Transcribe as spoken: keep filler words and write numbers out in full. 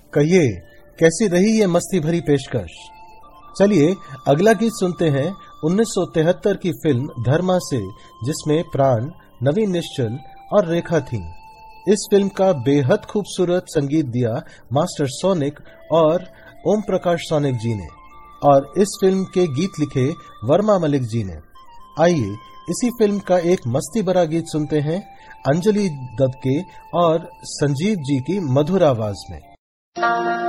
कहिए कैसी रही ये मस्ती भरी पेशकश। चलिए अगला गीत सुनते हैं उन्नीस सौ तिहत्तर की फिल्म धर्मा से, जिसमें प्राण, नवीन निश्चल और रेखा थीं। इस फिल्म का बेहद खूबसूरत संगीत दिया मास्टर सोनिक और ओम प्रकाश सोनिक जी ने, और इस फिल्म के गीत लिखे वर्मा मलिक जी ने। आइए इसी फिल्म का एक मस्ती भरा गीत सुनते हैं अंजलि दत्त के और संजीव जी की मधुर आवाज में।